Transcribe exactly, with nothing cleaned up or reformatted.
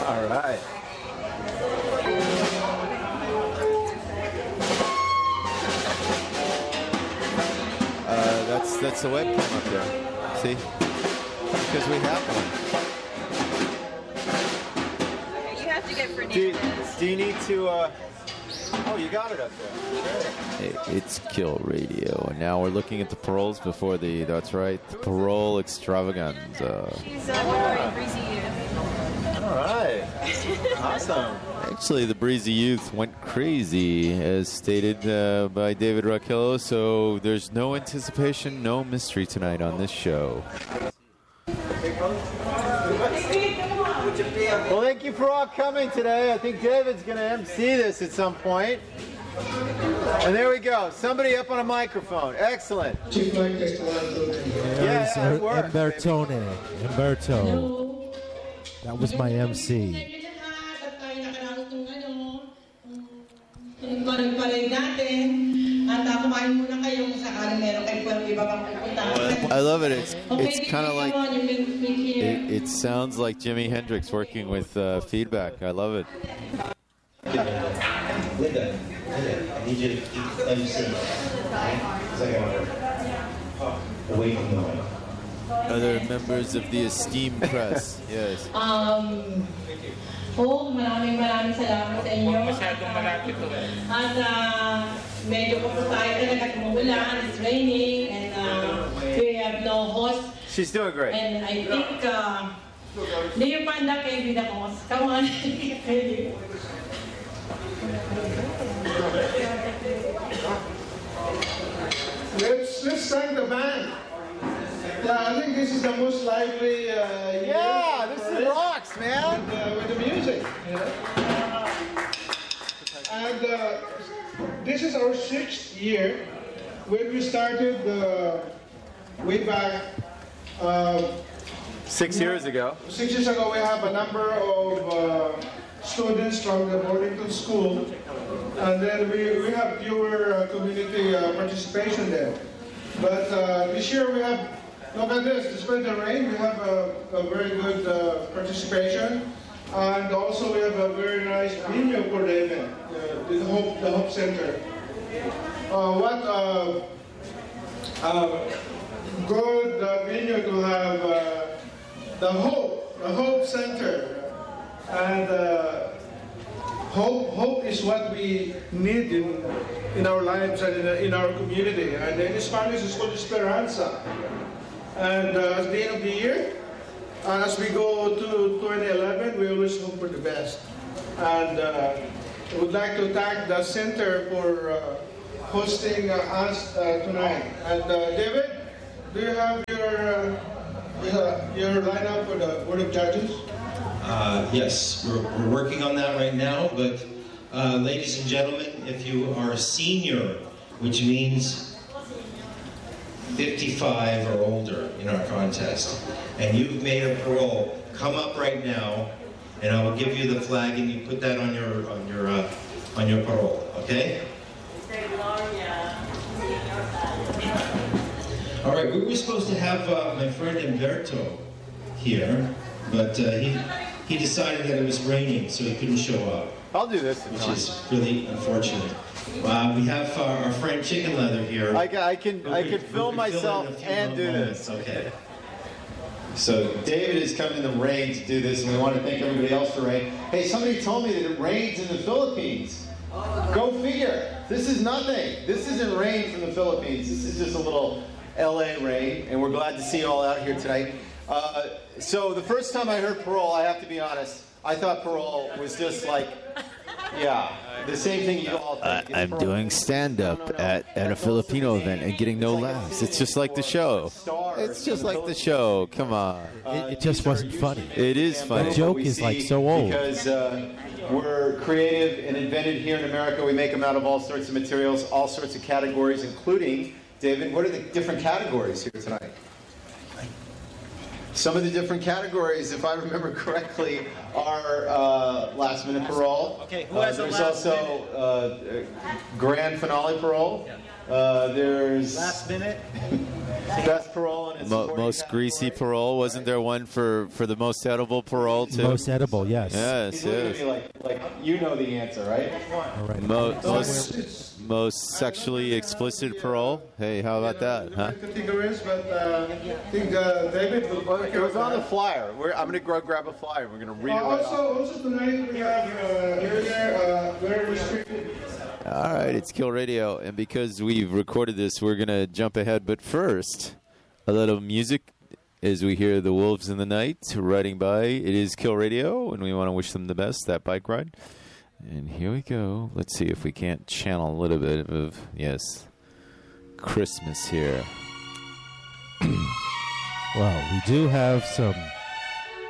All right. Uh, that's that's the webcam up there. See? Because we have one. You have to get Fernandez. Do, do you need to? Uh, oh, you got it up there. Hey, it's Kill Radio, and now we're looking at the paroles before the. That's right, the parole extravaganza. She's uh, wearing Breezy Youth. All right. Awesome. Actually, the Breezy Youth went crazy, as stated uh, by David Raquello, so there's no anticipation, no mystery tonight on this show. Well, thank you for all coming today. I think David's going to M C this at some point. And there we go. Somebody up on a microphone. Excellent. Yeah, yeah, it works, Umbertone. Umberto. That was my M C. I love it. It's it's kind of like it, it sounds like Jimi Hendrix working with uh, feedback. I love it. Linda, Linda, I need you to M C. Because I got away from the mic. Other members of the esteemed press. Yes. Um, po, maraming maraming salamat sa inyo. Masyadong malapit to eh. At uh, medyo po po tayo talaga tumubulan. It's raining and uh, we have no host. She's doing great. And I think, uh, Leo Panda can be the host. Come on. Let's, let's thank the band. Yeah, I think this is the most lively uh, year. Yeah, this is rocks, man. With, uh, with the music. You know? And uh, this is our sixth year when we started uh, way back. Uh, Six years ago. Six years ago, we have a number of uh, students from the Boardington School, and then we, we have fewer uh, community uh, participation there. But uh, this year we have, look at this, despite the rain, we have a, a very good uh, participation, and also we have a very nice venue for the event, uh, the Hope, the Hope Center. Uh, what uh, uh, good uh, venue to have uh, the Hope, the Hope Center, and uh, hope, hope is what we need in, in our lives and in, in our community. And in Spanish, it's called Esperanza. And uh, at the end of the year, uh, as we go to twenty eleven, we always hope for the best. And uh, I would like to thank the center for uh, hosting uh, us uh, tonight. And uh, David, do you have your uh, your lineup for the Board of Judges? Uh, yes, we're, we're working on that right now, but uh, ladies and gentlemen, if you are a senior, which means fifty-five or older in our contest, and you've made a parole, come up right now, and I will give you the flag, and you put that on your on your uh, on your parole, okay? All right, we were supposed to have uh, my friend Umberto here, but uh, he he decided that it was raining, so he couldn't show up. I'll do this, which is really unfortunate. Uh, we have uh, our friend Chicken Leather here. I, I can I can film myself and do moments. this. Okay. So David has come in the rain to do this, and we want to thank everybody else for rain. Hey, somebody told me that it rains in the Philippines. Go figure. This is nothing. This isn't rain from the Philippines. This is just a little L A rain, and we're glad to see you all out here tonight. Uh, so the first time I heard parole, I have to be honest, I thought parole was just like, yeah, the same thing you all think. Uh, I'm doing stand-up at, at a Filipino event and getting no laughs. It's just like the show. It's just like the show. Come on. It, it just wasn't funny. It is funny. The joke is like so old. Because uh, we're creative and invented here in America. We make them out of all sorts of materials, all sorts of categories, including, David, what are the different categories here tonight? Some of the different categories, if I remember correctly, are uh, last minute parole. Okay, who has uh, the There's last also uh, grand finale parole. Uh, there's Last minute. Best parole in its Mo- supporting most cast. greasy parole. Wasn't there one for, for the most edible parole too? Most edible, yes. Yes, He's looking at yes. me like, like you know the answer, right? All right. Mo- most most sexually explicit parole. Hey, how about that? Huh? Categories, but uh, I think uh, David will Well, it was on the flyer. We're, I'm going to go grab a flyer. We're going to read Uh, it right also, off. also tonight we have uh, earlier uh, very restricted. All right, it's Kill Radio, and because we've recorded this, we're gonna jump ahead. But first, a little music as we hear the Wolves in the Night riding by. It is Kill Radio, and we want to wish them the best that bike ride. And here we go. Let's see if we can't channel a little bit of yes, Christmas here. Well, we do have some